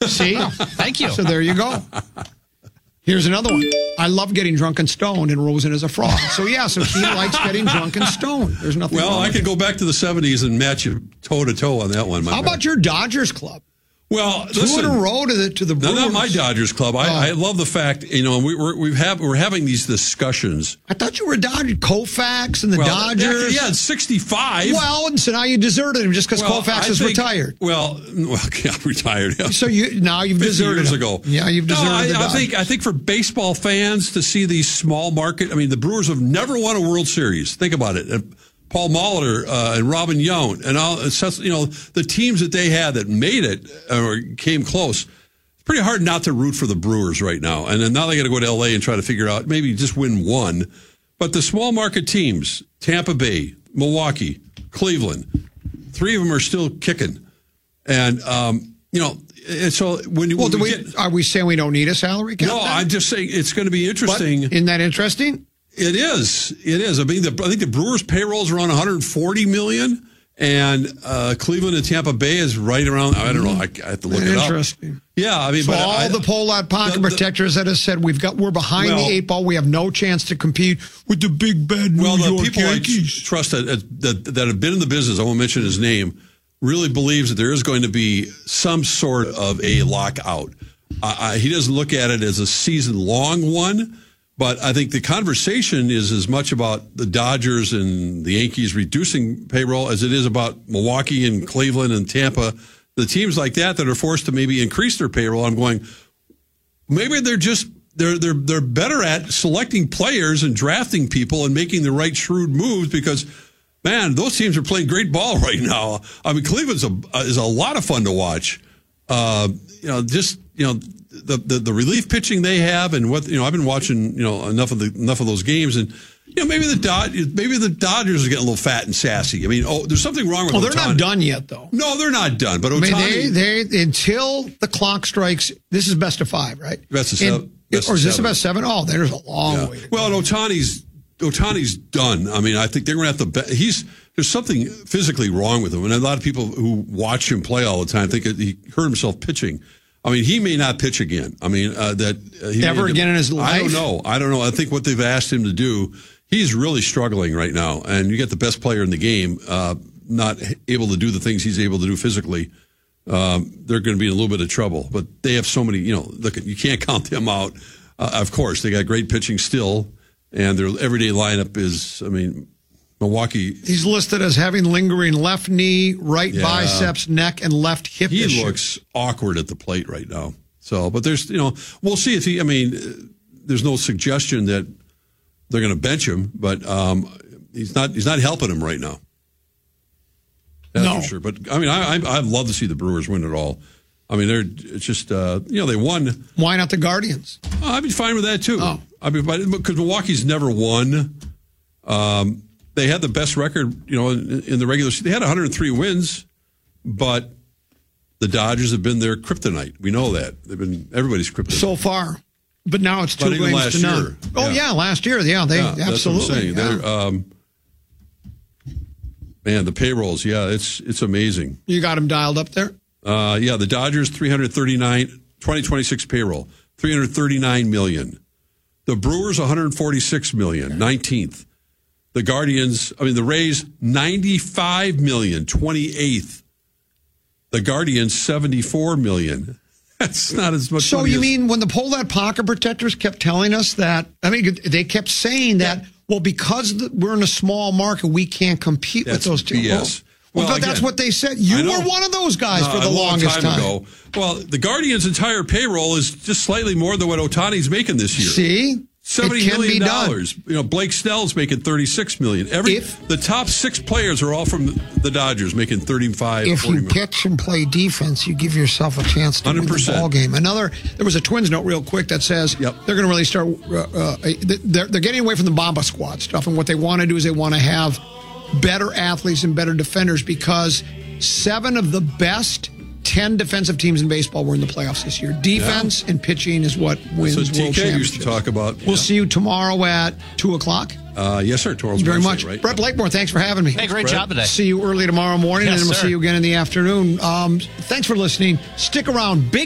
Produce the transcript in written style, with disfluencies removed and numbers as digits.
See? Thank you. So there you go. Here's another one. I love getting drunk and stoned, and Rosen is a fraud. So he likes getting drunk and stoned. There's nothing wrong I with could it. go back to the 70s and match you toe-to-toe on that one. How about your Dodgers club? Well, Two in a row to the Brewers. No, not my Dodgers club. I love the fact, we're having these discussions. I thought you were a Dodger. Koufax and the Dodgers. Yeah, 65. Well, and so now you deserted him just because Koufax is retired. Retired. Yeah. So now you've 50 deserted years him. ago. Yeah, you've deserted the Dodgers. I think for baseball fans to see these small market, the Brewers have never won a World Series. Think about it. Paul Molitor and Robin Yount and all, the teams that they had that made it or came close. It's pretty hard not to root for the Brewers right now. And then now they got to go to L.A. and try to figure out maybe just win one. But the small market teams, Tampa Bay, Milwaukee, Cleveland, 3 of them are still kicking. And and so are we saying we don't need a salary cap? No, I'm just saying it's going to be interesting. Isn't that interesting? It is. I think the Brewers' payroll is around $140 million, and Cleveland and Tampa Bay is right around. I don't know. I have to look it up. Interesting. Yeah, so the Pollard pocket protectors that have said we're behind the 8 ball. We have no chance to compete with the big bad New York the people Yankees. I trust that have been in the business, I won't mention his name, really believes that there is going to be some sort of a lockout. He doesn't look at it as a season-long one. But I think the conversation is as much about the Dodgers and the Yankees reducing payroll as it is about Milwaukee and Cleveland and Tampa, the teams like that are forced to maybe increase their payroll. I'm going, maybe they're better at selecting players and drafting people and making the right shrewd moves because, man, those teams are playing great ball right now. Cleveland's is a lot of fun to watch. The relief pitching they have, and I've been watching enough of those games, and maybe the Dodgers are getting a little fat and sassy. There's something wrong with. Well, they're not done yet, though. No, they're not done. But Ohtani, they until the clock strikes. This is best of 5, right? Best of 7. Or is this the best 7? Oh, there's a long way to go. Well, and Ohtani's done. I think they're going to have to. There's something physically wrong with him, and a lot of people who watch him play all the time think that he hurt himself pitching. He may not pitch again. Ever again in his life? I don't know. I think what they've asked him to do, he's really struggling right now. And you get the best player in the game, not able to do the things he's able to do physically. They're going to be in a little bit of trouble. But they have so many, look, you can't count them out. Of course, they got great pitching still. And their everyday lineup is, Milwaukee. He's listed as having lingering left knee, right biceps, neck, and left hip issue. He looks awkward at the plate right now. So, but there's, we'll see if there's no suggestion that they're going to bench him, but he's not helping him right now. That's for sure. But I'd love to see the Brewers win it all. It's just they won. Why not the Guardians? I'd be fine with that too. Oh. Because Milwaukee's never won. They had the best record, in the regular season. They had 103 wins, but the Dodgers have been their kryptonite. We know that. They've been everybody's kryptonite. So far. But now it's 2 games to none. Oh, yeah, last year. Yeah, absolutely. That's what I'm saying. Yeah. The payrolls, it's amazing. You got them dialed up there? The Dodgers, 2026 payroll, $339 million. The Brewers, $146 million, 19th. The Guardians, the Rays, $95 million, 28th. The Guardians, $74 million. That's not as much. So you mean when the Pollard pocket protectors kept telling us that? They kept saying that. Well, because we're in a small market, we can't compete with those teams. Yes. Well, but that's what they said. You were one of those guys for the longest time ago. Well, the Guardians' entire payroll is just slightly more than what Ohtani's making this year. See? $70 million. Blake Snell's making $36 million. The top 6 players are all from the Dodgers, making $35. If you pitch and play defense, you give yourself a chance to 100%. Win the ball game. There was a Twins note real quick that says they're going to really start. They're getting away from the Bomba Squad stuff, and what they want to do is they want to have better athletes and better defenders because 7 of the best 10 defensive teams in baseball were in the playoffs this year. Defense and pitching is what wins world championships. TK used to talk about. We'll see you tomorrow at 2 o'clock. Yes, sir. Tomorrow's very Wednesday, much. Right? Brett Blakemore, thanks for having me. Hey, great job today. See you early tomorrow morning, and then we'll see you again in the afternoon. Thanks for listening. Stick around. Big